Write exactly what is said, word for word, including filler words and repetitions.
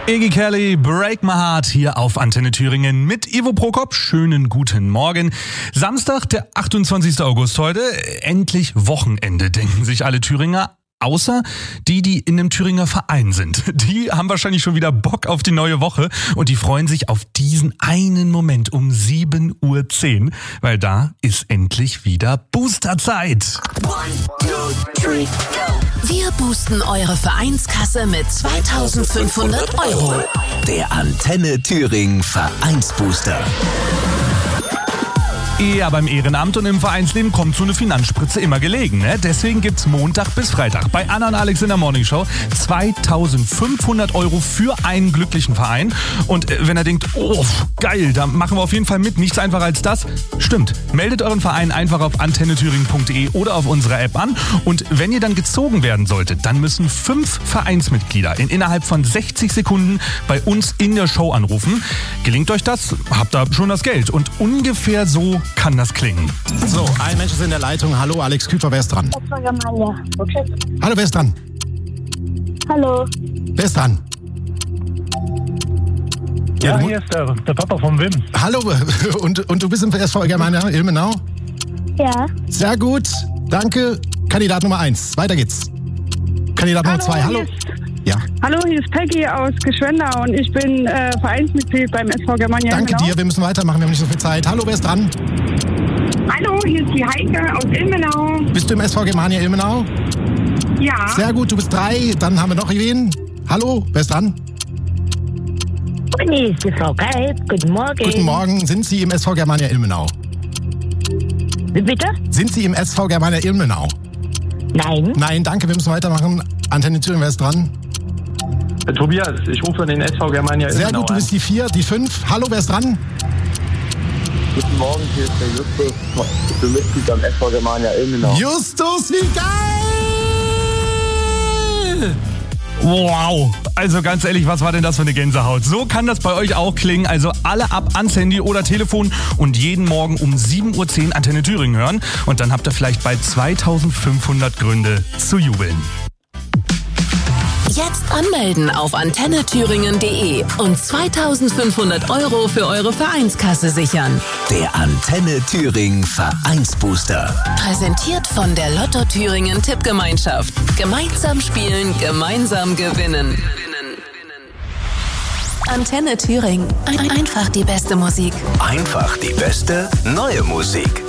Iggy Kelly, Break My Heart hier auf Antenne Thüringen mit Ivo Prokop. Schönen guten Morgen. Samstag, der achtundzwanzigster August heute. Endlich Wochenende, denken sich alle Thüringer. Außer die, die in einem Thüringer Verein sind. Die haben wahrscheinlich schon wieder Bock auf die neue Woche und die freuen sich auf diesen einen Moment um sieben Uhr zehn, weil da ist endlich wieder Boosterzeit. Wir boosten eure Vereinskasse mit zweitausendfünfhundert Euro. Der Antenne Thüringen Vereinsbooster. Ja, beim Ehrenamt und im Vereinsleben kommt so eine Finanzspritze immer gelegen, ne? Deswegen gibt's Montag bis Freitag bei Anna und Alex in der Morningshow zweitausendfünfhundert Euro für einen glücklichen Verein. Und wenn er denkt, oh, geil, da machen wir auf jeden Fall mit, nichts einfacher als das, stimmt. Meldet euren Verein einfach auf antenne thüringen punkt de oder auf unserer App an. Und wenn ihr dann gezogen werden solltet, dann müssen fünf Vereinsmitglieder in innerhalb von sechzig Sekunden bei uns in der Show anrufen. Gelingt euch das, habt ihr schon das Geld. Und ungefähr so kann das klingen. So, ein Mensch ist in der Leitung. Hallo, Alex Küfer, wer ist dran? Okay. Hallo, wer ist dran? Hallo. Wer ist dran? Ja, hier ist der, der Papa vom Wim. Hallo, und, und du bist im S V Germania Ilmenau? Ja. Sehr gut, danke. Kandidat Nummer eins, weiter geht's. Kandidat Nummer zwei, hallo. Ja. Hallo, hier ist Peggy aus Geschwender und ich bin äh, Vereinsmitglied beim S V Germania. Danke Ilmenau. dir, wir müssen weitermachen, wir haben nicht so viel Zeit. Hallo, wer ist dran? Hallo, hier ist die Heike aus Ilmenau. Bist du im S V Germania Ilmenau? Ja. Sehr gut, du bist drei, dann haben wir noch wen. Hallo, wer ist dran? Hier ist die Frau Geib. Guten Morgen. Guten Morgen, sind Sie im S V Germania Ilmenau? Wie bitte? Sind Sie im S V Germania Ilmenau? Nein. Nein, danke, wir müssen weitermachen. Antenne Thüringen, wer ist dran? Äh, Tobias, ich rufe den S V Germania Sehr Ilmenau gut, du an. bist die vier, die fünf. Hallo, wer ist dran? Guten Morgen, hier ist der Justus. Ich bin Mitglied am S V Germania Ilmenau. Justus, wie geil! Wow, also ganz ehrlich, was war denn das für eine Gänsehaut? So kann das bei euch auch klingen, also alle ab ans Handy oder Telefon und jeden Morgen um sieben Uhr zehn Antenne Thüringen hören und dann habt ihr vielleicht bald zweitausendfünfhundert Gründe zu jubeln. Jetzt anmelden auf antenne thüringen punkt de und zweitausendfünfhundert Euro für eure Vereinskasse sichern. Der Antenne Thüringen Vereinsbooster. Präsentiert von der Lotto Thüringen Tippgemeinschaft. Gemeinsam spielen, gemeinsam gewinnen. Antenne Thüringen. Ein- Einfach die beste Musik. Einfach die beste neue Musik.